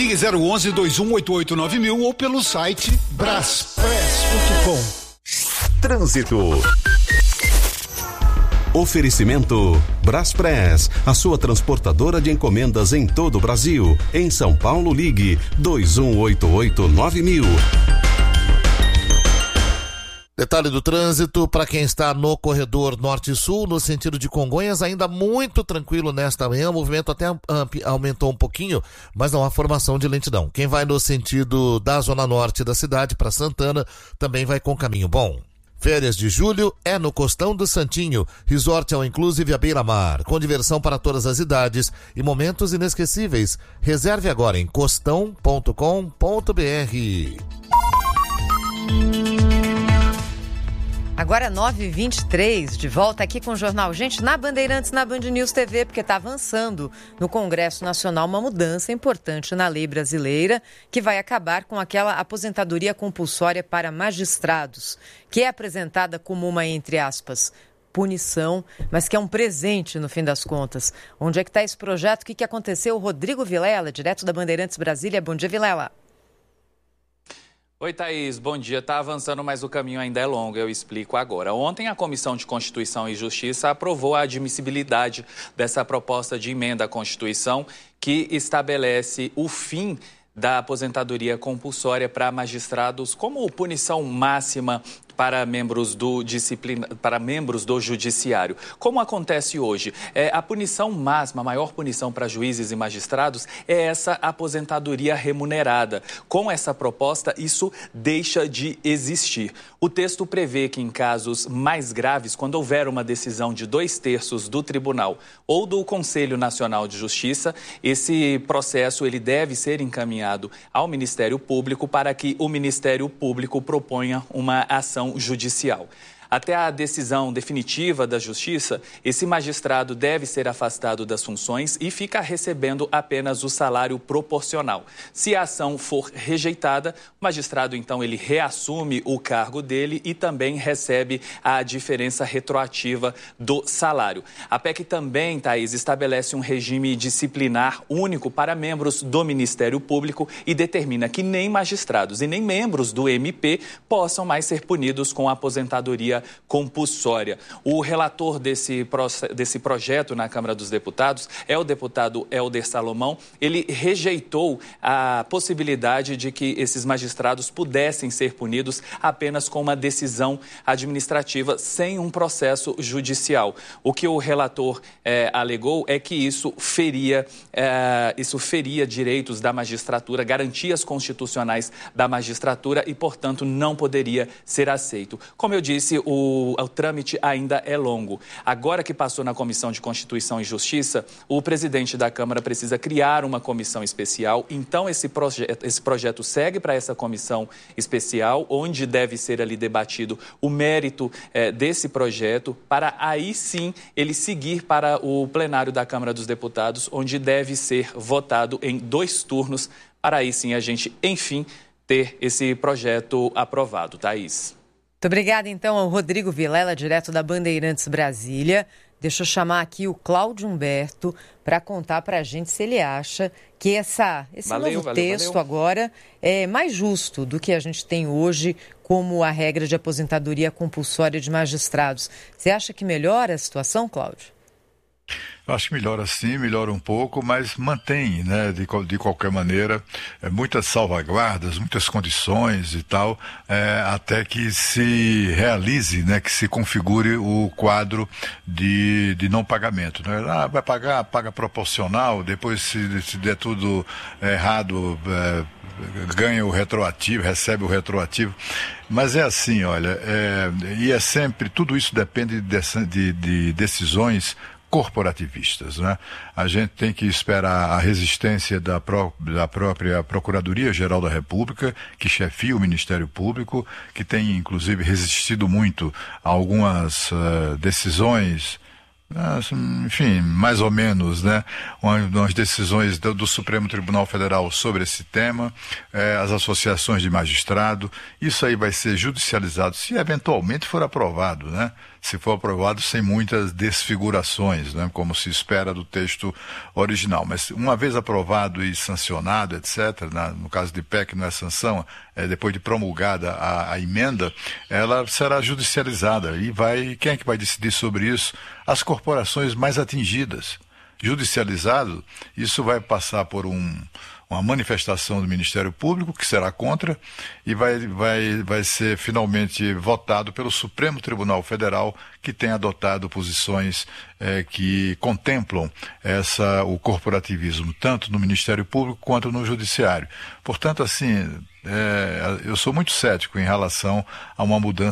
Ligue 011-2188-9000 ou pelo site braspress.com. Trânsito. Oferecimento Braspress, a sua transportadora de encomendas em todo o Brasil. Em São Paulo, ligue 2188-9000. Detalhe do trânsito, para quem está no corredor norte-sul, no sentido de Congonhas, ainda muito tranquilo nesta manhã, o movimento até aumentou um pouquinho, mas não há formação de lentidão. Quem vai no sentido da zona norte da cidade para Santana, também vai com caminho bom. Férias de julho é no Costão do Santinho, resort ao inclusive à beira-mar, com diversão para todas as idades e momentos inesquecíveis. Reserve agora em costão.com.br. Agora 9h23, de volta aqui com o Jornal Gente na Bandeirantes, na Band News TV, porque está avançando no Congresso Nacional uma mudança importante na lei brasileira que vai acabar com aquela aposentadoria compulsória para magistrados, que é apresentada como uma, entre aspas, punição, mas que é um presente no fim das contas. Onde é que está esse projeto? O que aconteceu? Rodrigo Vilela, direto da Bandeirantes Brasília. Bom dia, Vilela. Oi, Thaís. Bom dia. Está avançando, mas o caminho ainda é longo. Eu explico agora. Ontem, a Comissão de Constituição e Justiça aprovou a admissibilidade dessa proposta de emenda à Constituição que estabelece o fim da aposentadoria compulsória para magistrados como punição máxima para membros do judiciário. Como acontece hoje? A punição máxima, a maior punição para juízes e magistrados é essa aposentadoria remunerada. Com essa proposta, isso deixa de existir. O texto prevê que em casos mais graves, quando houver uma decisão de 2/3 do tribunal ou do Conselho Nacional de Justiça, esse processo ele deve ser encaminhado ao Ministério Público para que o Ministério Público proponha uma ação judicial. Até a decisão definitiva da Justiça, esse magistrado deve ser afastado das funções e fica recebendo apenas o salário proporcional. Se a ação for rejeitada, o magistrado, então, ele reassume o cargo dele e também recebe a diferença retroativa do salário. A PEC também, Thaís, estabelece um regime disciplinar único para membros do Ministério Público e determina que nem magistrados e nem membros do MP possam mais ser punidos com a aposentadoria compulsória. O relator desse projeto na Câmara dos Deputados é o deputado Helder Salomão. Ele rejeitou a possibilidade de que esses magistrados pudessem ser punidos apenas com uma decisão administrativa sem um processo judicial. O que o relator alegou é que isso feria direitos da magistratura, garantias constitucionais da magistratura e, portanto, não poderia ser aceito. Como eu disse, o trâmite ainda é longo. Agora que passou na Comissão de Constituição e Justiça, o presidente da Câmara precisa criar uma comissão especial. Então, esse projeto segue para essa comissão especial, onde deve ser ali debatido o mérito desse projeto, para aí sim ele seguir para o plenário da Câmara dos Deputados, onde deve ser votado em 2 turnos, para aí sim a gente, enfim, ter esse projeto aprovado. Thaís. Muito obrigada, então, ao Rodrigo Vilela, direto da Bandeirantes Brasília. Deixa eu chamar aqui o Cláudio Humberto para contar para a gente se ele acha que esse novo texto agora é mais justo do que a gente tem hoje como a regra de aposentadoria compulsória de magistrados. Você acha que melhora a situação, Cláudio? Eu acho que melhora sim, melhora um pouco, mas mantém, né, de qualquer maneira, muitas salvaguardas, muitas condições e tal, até que se realize, né, que se configure o quadro de não pagamento, né? Vai pagar, paga proporcional, depois se der tudo errado, ganha o retroativo, recebe o retroativo. Mas é assim, olha, e é sempre, tudo isso depende de decisões corporativistas, né? A gente tem que esperar a resistência da própria Procuradoria-Geral da República, que chefia o Ministério Público, que tem, inclusive, resistido muito a algumas decisões, enfim, mais ou menos, né? Umas decisões do Supremo Tribunal Federal sobre esse tema, as associações de magistrado. Isso aí vai ser judicializado, se eventualmente for aprovado, né? se for aprovado sem muitas desfigurações, né, como se espera do texto original. Mas uma vez aprovado e sancionado, etc., no caso de PEC não é sanção, depois de promulgada a emenda, ela será judicializada. E quem é que vai decidir sobre isso? As corporações mais atingidas. Judicializado, isso vai passar por uma manifestação do Ministério Público, que será contra, e vai ser finalmente votado pelo Supremo Tribunal Federal, que tem adotado posições que contemplam o corporativismo, tanto no Ministério Público quanto no Judiciário. Portanto, assim, eu sou muito cético em relação a uma mudança